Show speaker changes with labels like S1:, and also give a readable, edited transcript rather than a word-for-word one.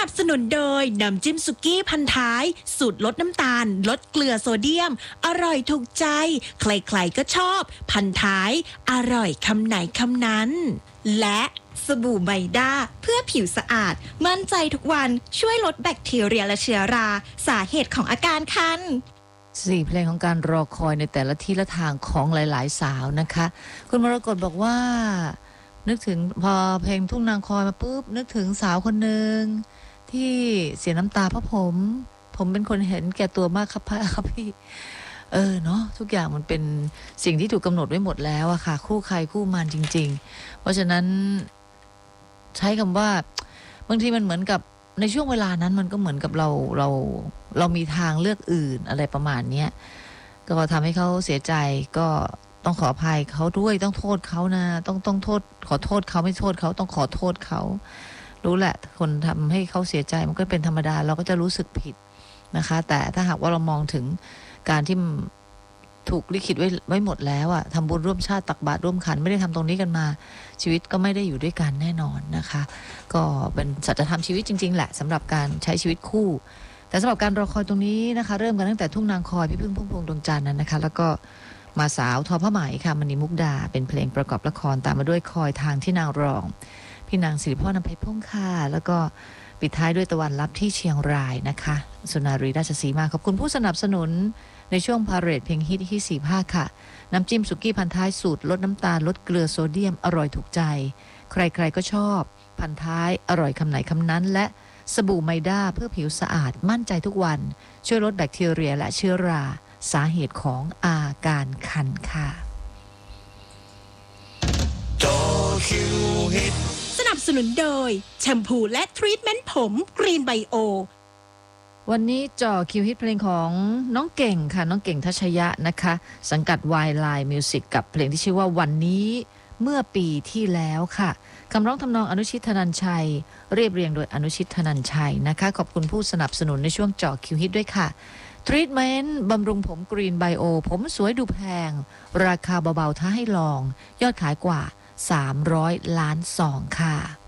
S1: นับสนุนโดยน้ำจิ้มสุกี้พันท้ายสูตรลดน้ำตาลลดเกลือโซเดียมอร่อยถูกใจใครๆก็ชอบพันท้ายอร่อยคำไหนคำนั้นและสบู่ไมด้าเพื่อผิวสะอาดมั่นใจทุกวันช่วยลดแบคทีเรียและเชื้อราสาเหตุของอาการคัน
S2: 4 เพลงของการรอคอยในแต่ละที่ละทางของหลายๆสาวนะคะคุณมรกตบอกว่านึกถึงพอเพลงทุ่งนางคอยมาปุ๊บนึกถึงสาวคนหนึ่งที่เสียน้ำตาเพราะผมเป็นคนเห็นแก่ตัวมากครับพี่เนาะทุกอย่างมันเป็นสิ่งที่ถูกกำหนดไว้หมดแล้วอะค่ะคู่ใครคู่มันจริงๆเพราะฉะนั้นใช้คำว่าบางทีมันเหมือนกับในช่วงเวลานั้นมันก็เหมือนกับเรามีทางเลือกอื่นอะไรประมาณนี้ก็ทำให้เขาเสียใจก็ต้องขออภัยเขาด้วยต้องโทษเขานะต้องโทษขอโทษเขาไม่โทษเขาต้องขอโทษเขารู้แหละคนทำให้เขาเสียใจมันก็เป็นธรรมดาเราก็จะรู้สึกผิดนะคะแต่ถ้าหากว่าเรามองถึงการที่ถูกลิขิตไว้หมดแล้วอะทำบุญร่วมชาติตักบาตรร่วมขันไม่ได้ทำตรงนี้กันมาชีวิตก็ไม่ได้อยู่ด้วยกันแน่นอนนะคะก็เป็นสัจธรรมชีวิตจริงๆแหละสำหรับการใช้ชีวิตคู่แต่สำหรับการรอคอยตรงนี้นะคะเริ่มกันตั้งแต่ทุ่งนางคอยพี่พึ่งพุ่มพวงดวงจันทร์นั้นนะคะแล้วก็มาสาวทอผ้าไหมค่ะมณีมุกดาเป็นเพลงประกอบละครตามมาด้วยคอยทางที่นางรองพี่นางสิริพรนำไพพงค่าแล้วก็ปิดท้ายด้วยตะวันลับที่เชียงรายนะคะสุนารีราชสีมาขอบคุณผู้สนับสนุนในช่วงพาเรดเพลงฮิตที่4 ภาคค่ะน้ำจิ้มสุกี้พันท้ายสูตรลดน้ำตาลลดเกลือโซเดียมอร่อยถูกใจใครๆก็ชอบพันท้ายอร่อยคำไหนคำนั้นและสบู่ไมด้าเพื่อผิวสะอาดมั่นใจทุกวันช่วยลดแบคทีเรียและเชื้อราสาเหตุของอาการคันค่ะ
S1: สนับสนุนโดยแชมพูและทรีทเมนต์ผมกรีนไบโอ
S2: วันนี้จ่อคิวฮิตเพลงของน้องเก่งค่ะน้องเก่งทัชยะนะคะสังกัด Wildlife Music กับเพลงที่ชื่อว่าวันนี้เมื่อปีที่แล้วค่ะคำร้องทำนองอนุชิตธนัญชัยเรียบเรียงโดยอนุชิตธนัญชัยนะคะขอบคุณผู้สนับสนุนในช่วงจ่อคิวฮิตด้วยค่ะทรีทเมนต์บำรุงผมกรีนไบโอผมสวยดูแพงราคาเบาๆท้าให้ลองยอดขายกว่า300 ล้านซองค่ะ